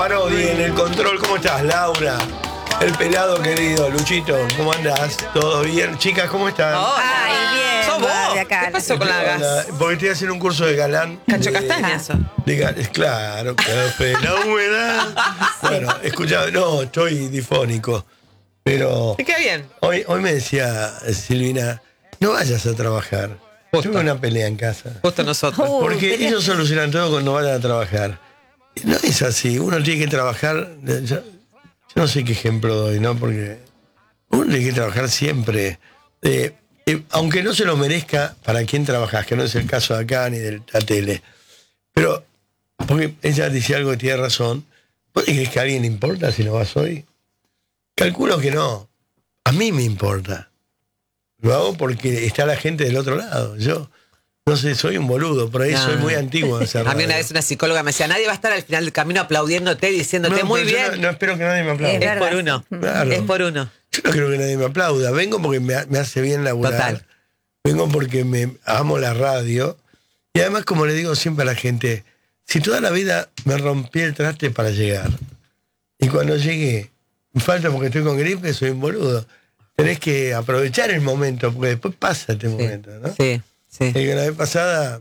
Parodi en el control. ¿Cómo estás, Laura? El pelado querido, Luchito, ¿cómo andás? ¿Todo bien? Chicas, ¿cómo están? Ay, bien. ¿Sos vos? De acá. ¿Qué pasó con la gas? Porque estoy haciendo un curso de galán. Cacho Castaña, eso. Claro, café, la humedad. Bueno, escuchá, no, estoy difónico. Pero Te queda bien. hoy me decía Silvina, no vayas a trabajar. Justo. Tuve una pelea en casa. Justo nosotros. Porque ellos solucionan todo cuando vayan a trabajar. No es así, uno tiene que trabajar. Yo no sé qué ejemplo doy, ¿no? Porque uno tiene que trabajar siempre. Aunque no se lo merezca para quien trabajás, que no es el caso de acá ni de la tele. Pero, porque ella dice algo que tiene razón. ¿Vos crees que a alguien le importa si no vas hoy? Calculo que no. A mí me importa. Lo hago porque está la gente del otro lado. Yo, no sé, soy un boludo. Por ahí No. soy muy antiguo. En esa A mí radio. una vez una psicóloga me decía, nadie va a estar al final del camino aplaudiéndote, diciéndote No, muy pero yo bien. no espero que nadie me aplaude. Es Es verdad. por uno. Claro. Es por uno. Yo no creo que nadie me aplauda. Vengo porque me hace bien laburar. Total. Vengo porque me amo la radio. Y además, como le digo siempre a la gente, si toda la vida me rompí el traste para llegar, y cuando llegué, me falta porque estoy con gripe, soy un boludo. Tenés que aprovechar el momento, porque después pasa este momento, ¿no? Sí, sí. Que la vez pasada,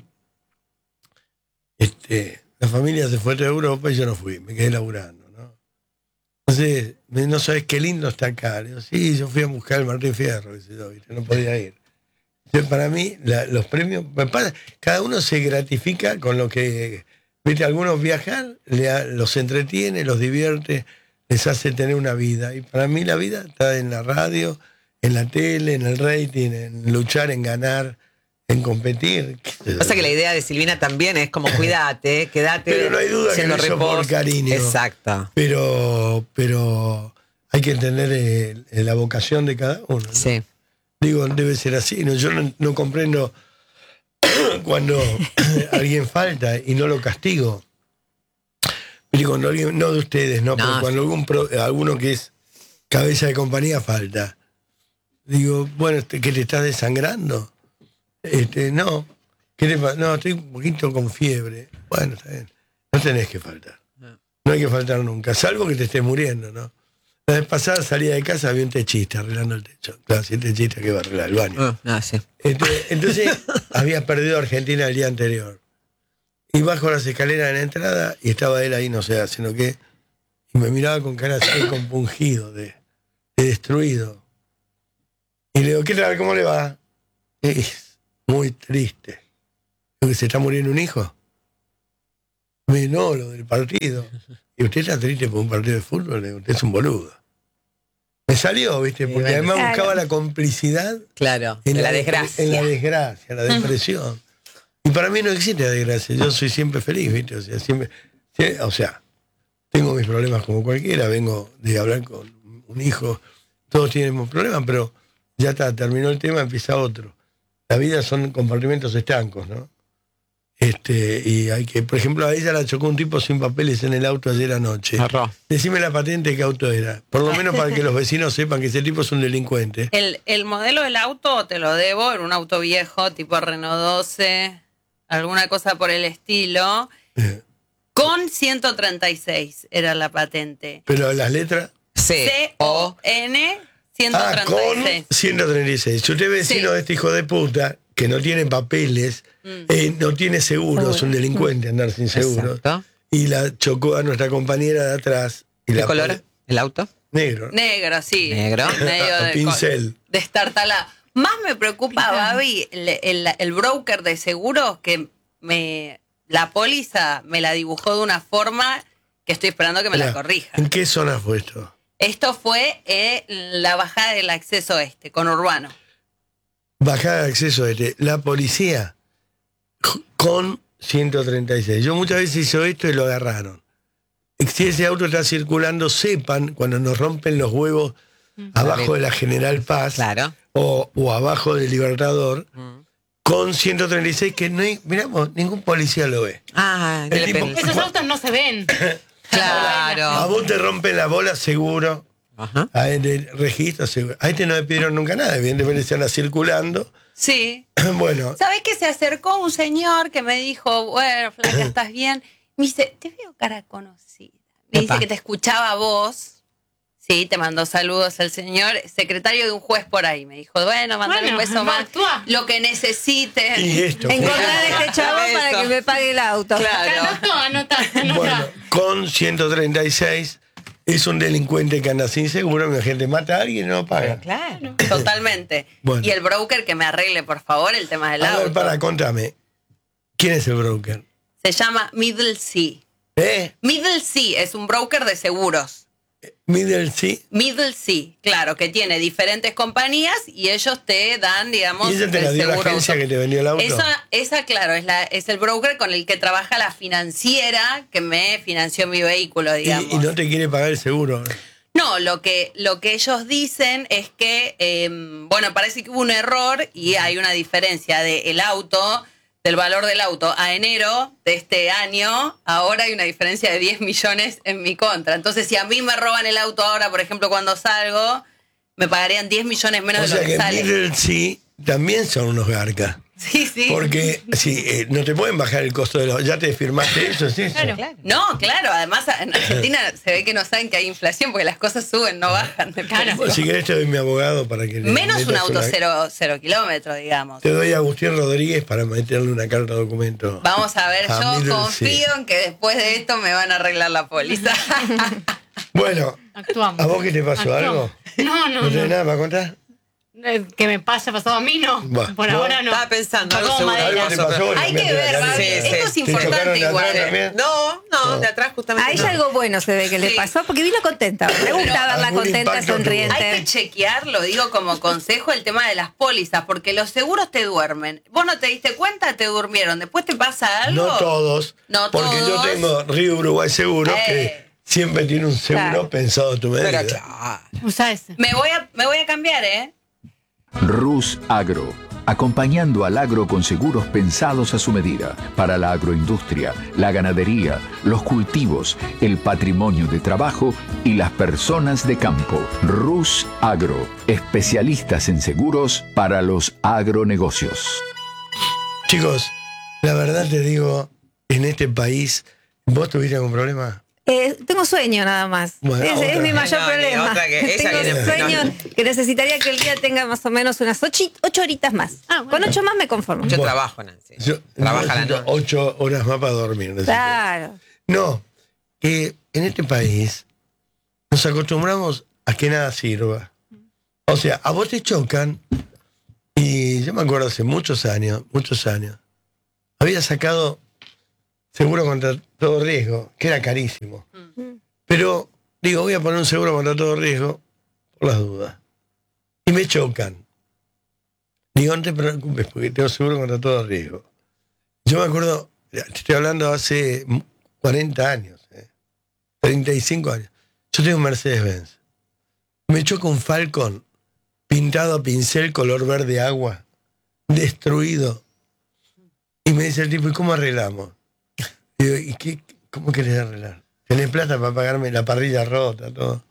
la familia se fue a Europa y yo no fui, me quedé laburando, ¿no? Entonces, no sabes qué lindo está acá. Le digo, sí, yo fui a buscar el Martín Fierro, qué sé yo, ¿viste? No podía ir. Entonces, para mí, los premios, cada uno se gratifica con lo que, viste, algunos viajar, los entretiene, los divierte, les hace tener una vida. Y para mí la vida está en la radio, en la tele, en el rating, en luchar, en ganar, en competir. Pasa que la idea de Silvina también es como cuídate, quédate. Pero no hay duda que haciendo lo hizo por repos. cariño. Exacto. Pero hay que entender la vocación de cada uno, ¿no? Sí. Digo, debe ser así. ¿No? Yo no comprendo cuando alguien falta y no lo castigo. Pero cuando alguien, no de ustedes, no, pero cuando alguno que es cabeza de compañía falta. Digo, bueno, ¿que te estás desangrando? No. ¿Qué te pasa? No, estoy un poquito con fiebre. Bueno, está bien. No tenés que faltar. No hay que faltar nunca, salvo que te estés muriendo, ¿no? La vez pasada salía de casa, había un techista arreglando el techo. Claro, si el techista que va a arreglar el baño. Sí. Entonces, había perdido a Argentina el día anterior. Y bajo las escaleras de la entrada y estaba él ahí, no sé, haciendo qué. Y me miraba con cara así compungido, de destruido. Y le digo, ¿qué tal? ¿Cómo le va? Es muy triste. Digo, ¿que se está muriendo un hijo? No, lo del partido. Y usted está triste por un partido de fútbol, le digo, usted es un boludo. Me salió, ¿viste? Porque bueno. además Claro. buscaba la complicidad Claro. en la desgracia. En la desgracia, la depresión. Y para mí no existe la desgracia, yo soy siempre feliz, ¿viste? O sea, tengo mis problemas como cualquiera, vengo de hablar con un hijo, todos tenemos problemas, pero ya está, terminó el tema, empieza otro. La vida son compartimentos estancos, ¿no? Y hay que, por ejemplo, a ella la chocó un tipo sin papeles en el auto ayer anoche. Arro. Decime la patente, qué auto era. Por lo menos para que los vecinos sepan que ese tipo es un delincuente. El modelo del auto te lo debo, era un auto viejo, tipo Renault 12, alguna cosa por el estilo. Con 136 era la patente. Pero las letras... C-O-N con 136. 136. Si usted es vecino Sí. de este hijo de puta, que no tiene papeles, no tiene seguro, es un delincuente andar sin seguro. Exacto. Y la chocó a nuestra compañera de atrás. Y ¿Qué la color? ¿El auto? Negro. Negro, sí. Negro. Medio de Pincel. destartalado. Más me preocupa, Babi, el broker de seguros que la póliza me la dibujó de una forma que estoy esperando que me la corrija. ¿En qué zona fue esto? Esto fue la bajada del acceso con Urbano. Bajada de acceso la policía con 136. Yo muchas veces hice esto y lo agarraron. Si ese auto está circulando, sepan cuando nos rompen los huevos abajo de la General Paz, Claro. o abajo del Libertador, con 136, que no hay, miramos, ningún policía lo ve. Ah, El tipo- Esos autos no se ven. A Claro. vos te rompen la bola, seguro. Ajá. A el registro, seguro. A este no le pidieron nunca nada, evidentemente se anda circulando. Sí. Bueno, ¿Sabés que se acercó un señor que me dijo, bueno, flaca, ¿estás bien? Me dice, te veo cara conocida. Me dice Epa. que te escuchaba a vos. Sí, te mandó saludos el señor secretario de un juez por ahí. Me dijo, bueno, mandale un beso más. Actúa. Lo que necesiten. Y esto. Encontrar a este chavo para que me pague el auto. Claro. Anota. Bueno, con 136 es un delincuente que anda sin seguro, la gente mata a alguien y no paga. Claro. Totalmente. Bueno. Y el broker que me arregle, por favor, el tema del A ver, auto. contame. ¿Quién es el broker? Se llama Middle Sea. ¿Eh? Middle Sea es un broker de seguros. Middle Sea. Middle Sea, claro, que tiene diferentes compañías y ellos te dan, digamos, ¿Y ella te la el dio la seguro agencia auto. que te vendió el auto? Esa claro, es el broker con el que trabaja la financiera que me financió mi vehículo, digamos. Y no te quiere pagar el seguro. No, lo que ellos dicen es que, bueno, parece que hubo un error y hay una diferencia del auto, del valor del auto a enero de este año. Ahora hay una diferencia de 10 millones en mi contra. Entonces, si a mí me roban el auto ahora, por ejemplo, cuando salgo, me pagarían 10 millones menos O de sea lo que que sale. Middle Sea también son unos garcas. Sí, sí. Porque si no te pueden bajar el costo de los... ¿Ya te firmaste eso? ¿Es eso? Claro. No, claro, además en Argentina se ve que no saben que hay inflación porque las cosas suben, no bajan. de Claro. precio. Bueno, si querés te doy mi abogado para que... le Menos un metas auto una- cero kilómetros, digamos. Te doy a Agustín Rodríguez para meterle una carta de documento. Vamos a ver, A yo Middle confío Sea. en que después de esto me van a arreglar la póliza. Bueno, Actuamos. ¿a vos qué te pasó? Actuamos. ¿Algo? No. ¿No tenés nada para contar? Que me haya pasado a mí, no. Bueno, Por vos- ahora no. Estaba pensando, algo Tocamos seguro madera. ¿Algo te pasó? Hay que Cambiaste ver, la Babi, camisa. Sí, esto es ¿Te importante chocaron de igual. atrás también? No, de atrás justamente. A ella algo bueno se ve que le Sí. pasó, porque vino contenta. Me gusta verla algún contenta, impacto tuvo. sonriente. Hay que chequear, lo digo como consejo, el tema de las pólizas, porque los seguros te duermen. Vos no te diste cuenta, te durmieron. Después te pasa algo. No todos, No porque todos. yo tengo Río Uruguay Seguro, que Eh. siempre tiene un seguro Claro. pensado a tu medida. Pero claro. Usa ese. Me voy a cambiar, ¿eh? Rus Agro, acompañando al agro con seguros pensados a su medida, para la agroindustria, la ganadería, los cultivos, el patrimonio de trabajo y las personas de campo. Rus Agro, especialistas en seguros para los agronegocios. Chicos, la verdad te digo, en este país, ¿vos tuviste algún problema? Tengo sueño nada más. Bueno, Ese otra. es mi mayor No, ni problema. otra que esa Tengo viene- sueño no. que necesitaría que el día tenga más o menos unas 8 horitas más. Ah, bueno. Con 8 más me conformo. Yo Bueno. trabajo, Nancy. Yo Trabaja la necesito noche. 8 horas más para dormir. necesito. Claro. No, que en este país nos acostumbramos a que nada sirva. O sea, a vos te chocan, y yo me acuerdo hace muchos años, había sacado seguro contra todo riesgo, que era carísimo. Pero digo, voy a poner un seguro contra todo riesgo por las dudas. Y me chocan. Digo, no te preocupes, porque tengo seguro contra todo riesgo. Yo me acuerdo, te estoy hablando hace 40 años, 35 años. Yo tengo un Mercedes-Benz. Me choca un Falcon pintado a pincel color verde agua, destruido. Y me dice el tipo, ¿y cómo arreglamos? Digo, ¿y cómo querés arreglar? ¿Tenés plata para pagarme la parrilla rota, todo?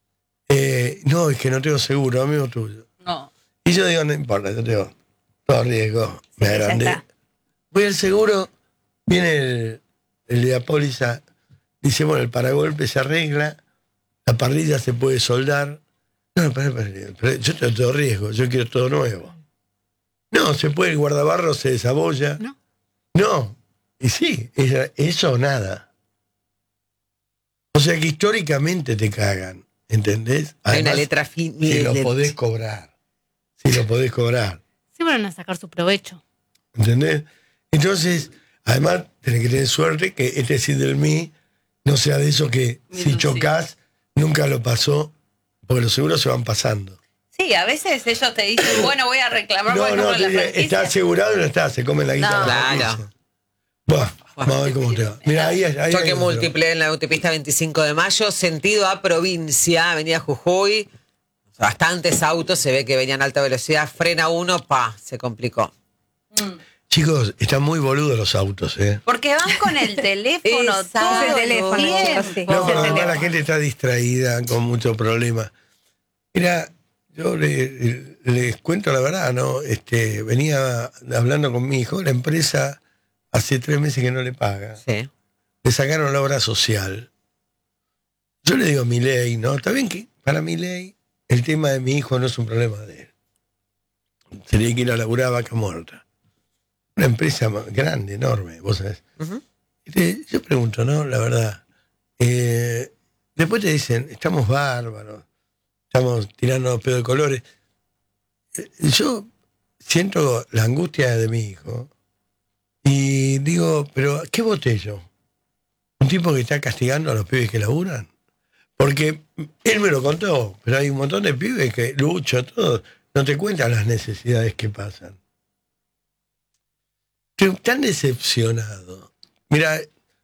No, es que no tengo seguro, amigo tuyo. No. Y yo digo, no importa, yo tengo todo riesgo, me ya agrandé. está. Voy al seguro, viene el de la póliza, dice, bueno, el paragolpe se arregla, la parrilla se puede soldar. No, pero yo tengo todo riesgo, yo quiero todo nuevo. No, se puede, el guardabarro se desabolla. No. Y sí, eso o nada. O sea que históricamente te cagan, ¿entendés? Hay una Además, letra fin. si lo podés cobrar. Si lo podés cobrar. Sí, van a sacar su provecho. ¿Entendés? Entonces, además, tenés que tener suerte que este sí del mí no sea de eso que si chocas nunca lo pasó, porque los seguros se van pasando. Sí, a veces ellos te dicen, bueno, voy a reclamar, por No, ejemplo, te la dice, franquicia. está asegurado y no está, se come la guita. No. Claro. Bueno, vamos a ver cómo te va. Mira, ahí hay Choque otro. múltiple en la autopista 25 de mayo, sentido a provincia, avenida Jujuy. Bastantes autos, se ve que venían a alta velocidad, frena uno, se complicó. Chicos, están muy boludos los autos, ¿eh? Porque van con el teléfono Exacto. todo Es el teléfono, el chicos, tiempo. sí. No, Es el pero además la teléfono. gente está distraída con muchos problemas. Mira, yo les cuento la verdad, ¿no? Venía hablando con mi hijo, la empresa hace 3 meses que no le paga. Sí. Le sacaron la obra social. Yo le digo a Milei, ¿no? Está bien que para Milei el tema de mi hijo no es un problema de él. Tenía que ir a laburar a Vaca Muerta. Una empresa grande, enorme, vos sabés. Ujú. Yo pregunto, ¿no? La verdad. Después te dicen, estamos bárbaros, estamos tirando los pedos de colores. Yo siento la angustia de mi hijo y digo, pero ¿qué voté yo? ¿Un tipo que está castigando a los pibes que laburan? Porque él me lo contó, pero hay un montón de pibes que luchan, todo, no te cuentan las necesidades que pasan. Estoy tan decepcionado. Mira,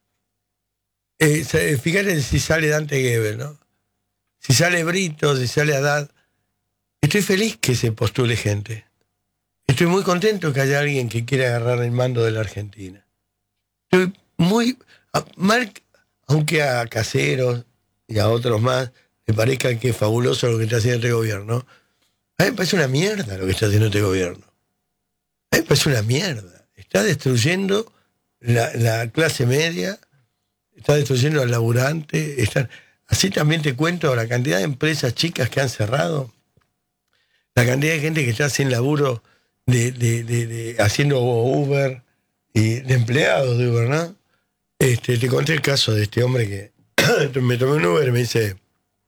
fíjate si sale Dante Gebel, ¿no? Si sale Brito, si sale Haddad. Estoy feliz que se postule gente. Estoy muy contento que haya alguien que quiera agarrar el mando de la Argentina. Estoy muy... aunque a Caseros y a otros más me parezca que es fabuloso lo que está haciendo este gobierno, a mí me parece una mierda lo que está haciendo este gobierno. A mí me parece una mierda. Está destruyendo la clase media, está destruyendo al laburante. Así también te cuento la cantidad de empresas chicas que han cerrado, la cantidad de gente que está sin laburo haciendo Uber y de empleados de Uber, ¿no? Te conté el caso de este hombre que me tomé un Uber y me dice,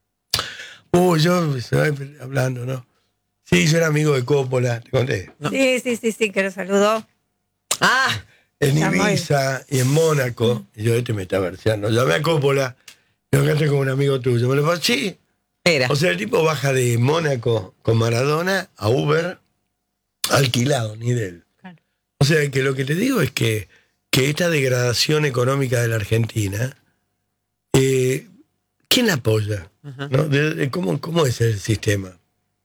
yo hablando, ¿no? Sí, yo era amigo de Coppola, te conté. ¿No? Sí, que lo saludó. En Ibiza y en Mónaco, y yo me está verseando. Llamé a Coppola, y me encontré con un amigo tuyo. Me lo pasó, sí. Era. O sea, el tipo baja de Mónaco con Maradona a Uber alquilado, ni de él. Claro. O sea, que lo que te digo es que esta degradación económica de la Argentina, ¿quién la apoya? Uh-huh. ¿No? ¿Cómo es el sistema?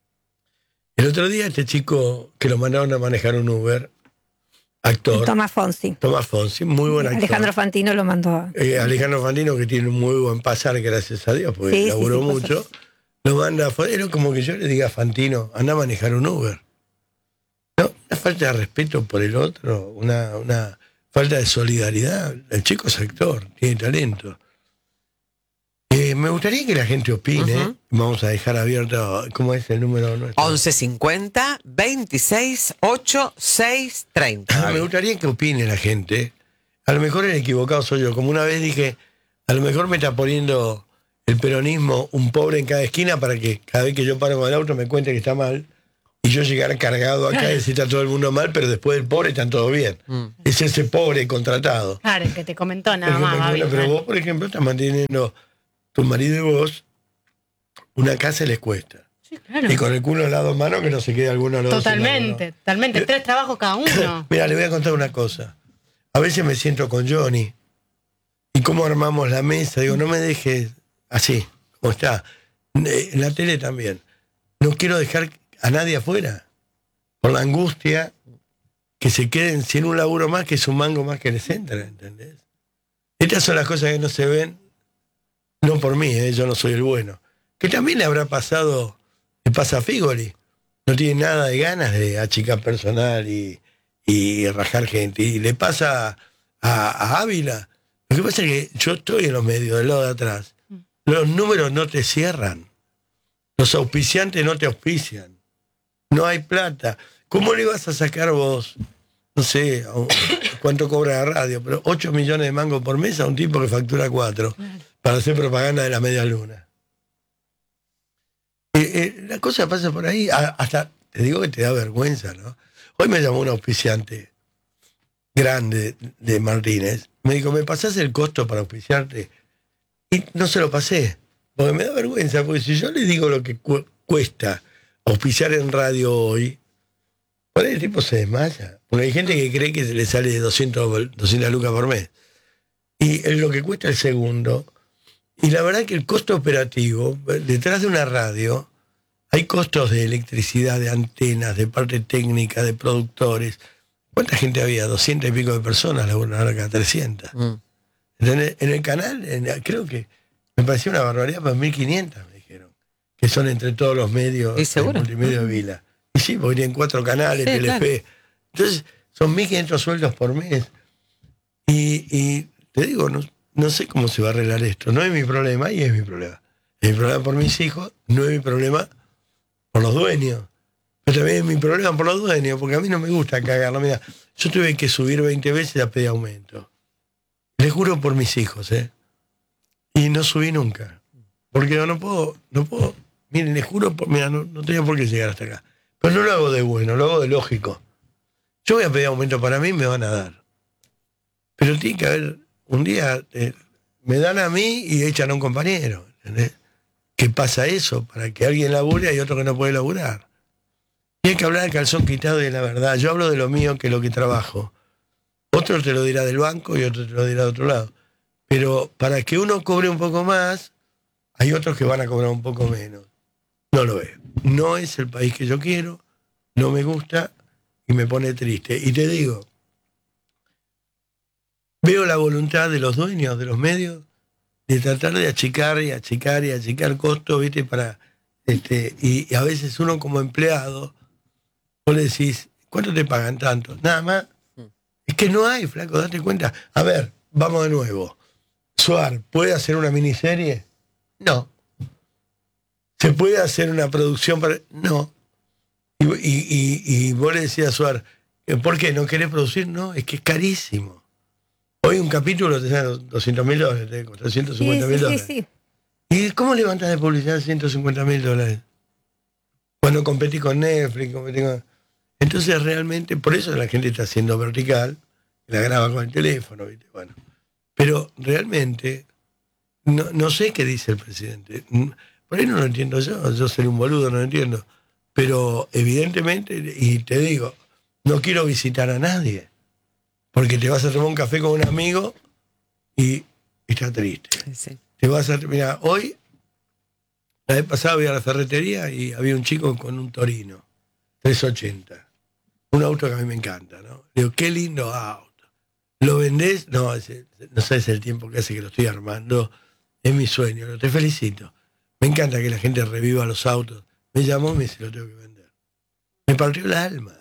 El otro día este chico que lo mandaron a manejar un Uber, actor. Tomás Fonsi, muy buen actor. Alejandro Fantino lo mandó. Alejandro Fantino, que tiene un muy buen pasar, gracias a Dios, porque laburó mucho, lo manda afuera. Era como que yo le diga a Fantino, anda a manejar un Uber. ¿No? Una falta de respeto por el otro, una falta de solidaridad. El chico es actor, tiene talento. Me gustaría que la gente opine. Uh-huh. Vamos a dejar abierto, ¿cómo es el número nuestro? 1150 26 8 6 30. Me gustaría que opine la gente. A lo mejor el equivocado soy yo. Como una vez dije, a lo mejor me está poniendo el peronismo un pobre en cada esquina para que cada vez que yo paro con el auto me cuente que está mal y yo llegar cargado acá y decir está todo el mundo mal, pero después del pobre están todos bien. Es ese pobre contratado. Claro, el que te comentó nada más. Pero vos, por ejemplo, estás manteniendo tu marido y vos, una casa les cuesta. Sí, claro. Y con el culo al lado mano que no se quede alguno a los dos. Totalmente. 3 trabajos cada uno. Mira, le voy a contar una cosa. A veces me siento con Johnny y cómo armamos la mesa. Digo, no me dejes así, como está. En la tele también. No quiero dejar a nadie afuera. Por la angustia que se queden sin un laburo más, que es un mango más que les entra, ¿entendés? Estas son las cosas que no se ven. No por mí, yo no soy el bueno. Que también le habrá pasado, le pasa a Figoli. No tiene nada de ganas de achicar personal y rajar gente. Y le pasa a Ávila. Lo que pasa es que yo estoy en los medios, del lado de atrás. Los números no te cierran. Los auspiciantes no te auspician. No hay plata. ¿Cómo le vas a sacar vos, no sé, cuánto cobra la radio, pero 8 millones de mangos por mes a un tipo que factura 4? Para hacer propaganda de la media luna. La cosa pasa por ahí, hasta te digo que te da vergüenza, ¿no? Hoy me llamó un auspiciante grande de Martínez, me dijo, ¿me pasás el costo para auspiciarte? Y no se lo pasé, porque me da vergüenza, porque si yo le digo lo que cuesta auspiciar en radio hoy, por ahí el tipo se desmaya, porque hay gente que cree que se le sale 200 lucas por mes. Y es lo que cuesta el segundo. Y la verdad que el costo operativo, detrás de una radio, hay costos de electricidad, de antenas, de parte técnica, de productores. ¿Cuánta gente había? 200 y pico de personas, ahora acá 300. En el canal, creo que me pareció una barbaridad, para 1.500 me dijeron, que son entre todos los medios, el multimedia de Vila. Y sí, porque tienen 4 canales, sí, Telefe. Claro. Entonces, son 1.500 sueldos por mes. Y te digo, no sé cómo se va a arreglar esto. No es mi problema y es mi problema. Es mi problema por mis hijos, no es mi problema por los dueños. Pero también es mi problema por los dueños, porque a mí no me gusta cagarlo. Mira, yo tuve que subir 20 veces a pedir aumento. Les juro por mis hijos, Y no subí nunca. Porque no puedo. Miren, les juro, mira, no tenía por qué llegar hasta acá. Pero no lo hago de bueno, lo hago de lógico. Yo voy a pedir aumento para mí, me van a dar. Pero tiene que haber, un día, me dan a mí y echan a un compañero. ¿Entendés? ¿Qué pasa eso? Para que alguien labure hay otro que no puede laburar. Y hay que hablar del calzón quitado y de la verdad. Yo hablo de lo mío, que es lo que trabajo. Otro te lo dirá del banco y otro te lo dirá de otro lado. Pero para que uno cobre un poco más, hay otros que van a cobrar un poco menos. No lo veo. No es el país que yo quiero, no me gusta y me pone triste. Y te digo, veo la voluntad de los dueños de los medios de tratar de achicar costos, ¿viste? Y a veces uno como empleado, vos le decís, ¿cuánto te pagan tanto? Nada más. Es que no hay, flaco, date cuenta. A ver, vamos de nuevo. Suar, ¿puede hacer una miniserie? No. ¿Se puede hacer una producción para...? No. Y vos le decías a Suar, ¿por qué? ¿No querés producir? No, es que es carísimo. Hoy un capítulo te sale $200.000, te cuesta $150.000. Sí. ¿Y cómo levantas de publicidad $150.000? Cuando competí con Netflix, Entonces realmente, por eso la gente está haciendo vertical, la graba con el teléfono, ¿viste? Bueno. Pero realmente, no sé qué dice el presidente. Por ahí no lo entiendo yo soy un boludo, no lo entiendo. Pero evidentemente, y te digo, no quiero visitar a nadie. Porque te vas a tomar un café con un amigo y está triste. Sí. Mira, hoy, la vez pasada voy a la ferretería y había un chico con un Torino, 380. Un auto que a mí me encanta, ¿no? Le digo, qué lindo auto. ¿Lo vendés? No, no sabes el tiempo que hace que lo estoy armando. Es mi sueño, te felicito. Me encanta que la gente reviva los autos. Me llamó y me dice, lo tengo que vender. Me partió el alma.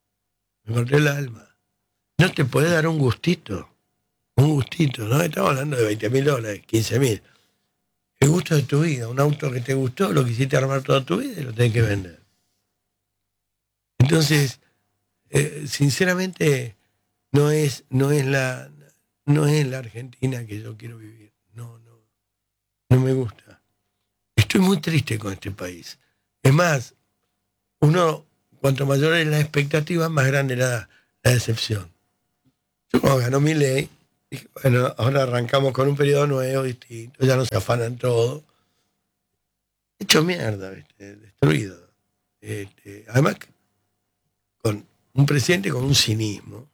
No te puede dar un gustito, ¿no? Estamos hablando de $20.000, $15.000. El gusto de tu vida, un auto que te gustó, lo quisiste armar toda tu vida y lo tenés que vender. Entonces, sinceramente, no es la Argentina que yo quiero vivir. No me gusta. Estoy muy triste con este país. Es más, cuanto mayor es la expectativa, más grande la decepción. Yo cuando ganó Milei, dije, bueno, ahora arrancamos con un periodo nuevo, distinto, ya no se afanan todo. Hecho mierda, ¿viste? Destruido. Además, con un presidente con un cinismo,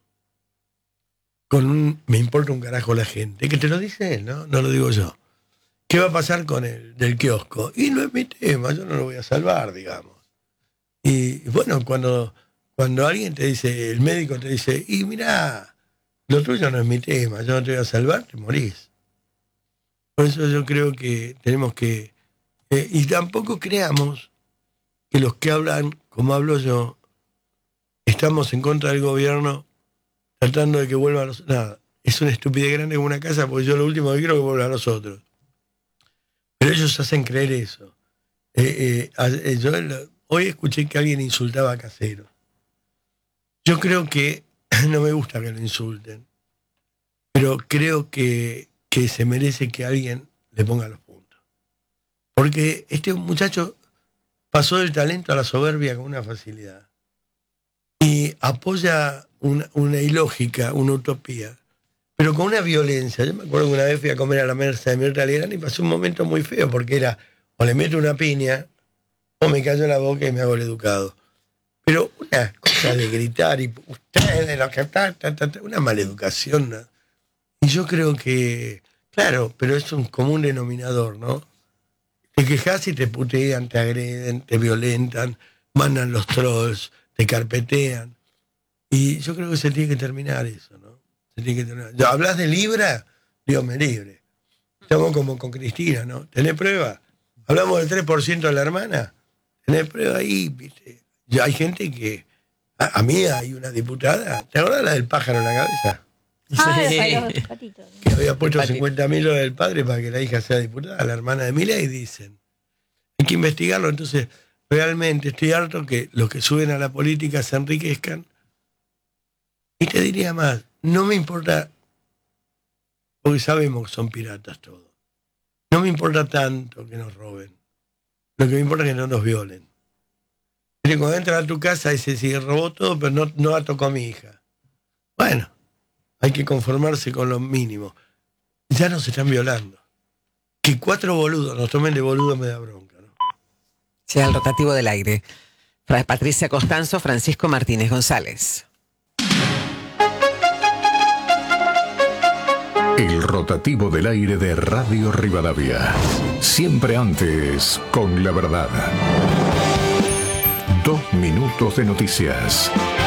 me importa un carajo la gente, que te lo dice él, ¿no? No lo digo yo. ¿Qué va a pasar con el del kiosco? Y no es mi tema, yo no lo voy a salvar, digamos. Y bueno, cuando alguien te dice, el médico te dice, y mirá, lo tuyo no es mi tema, yo no te voy a salvar, te morís. Por eso yo creo que tenemos que... y tampoco creamos que los que hablan, como hablo yo, estamos en contra del gobierno tratando de que vuelvan los... Nada, es una estupidez grande como una casa, porque yo lo último que quiero es que vuelvan los otros. Pero ellos hacen creer eso. Hoy escuché que alguien insultaba a Casero. Yo creo que no me gusta que lo insulten, pero creo que se merece que alguien le ponga los puntos. Porque este muchacho pasó del talento a la soberbia con una facilidad. Y apoya una ilógica, una utopía, pero con una violencia. Yo me acuerdo que una vez fui a comer a la mesa de Mirta Legrand y pasé un momento muy feo, porque era, o le meto una piña, o me callo la boca y me hago el educado. Pero una cosa de gritar y ustedes lo que una maleducación, ¿no? Y yo creo que, claro, pero es un común denominador, ¿no? Te quejas y te putean, te agreden, te violentan, mandan los trolls, te carpetean. Y yo creo que se tiene que terminar eso, ¿no? Se tiene que terminar. ¿Hablas de Libra? Dios me libre. Estamos como con Cristina, ¿no? ¿Tenés prueba? ¿Hablamos del 3% de la hermana? ¿Tenés prueba ahí? ¿Viste? Ya hay gente que... A mí hay una diputada, ¿te acuerdas la del pájaro en la cabeza? Sí. Que había puesto $50.000 del padre para que la hija sea diputada, la hermana de Milei, dicen. Hay que investigarlo. Entonces, realmente estoy harto que los que suben a la política se enriquezcan. Y te diría más, no me importa, porque sabemos que son piratas todos. No me importa tanto que nos roben. Lo que me importa es que no nos violen. Pero cuando entran a tu casa dice, sí, robó todo, pero no tocó a mi hija. Bueno, hay que conformarse con lo mínimo. Ya nos están violando. Que 4 boludos nos tomen de boludo me da bronca, ¿no? Sea el rotativo del aire. Patricia Costanzo, Francisco Martínez González. El rotativo del aire de Radio Rivadavia. Siempre antes, con la verdad. 2 minutos de noticias.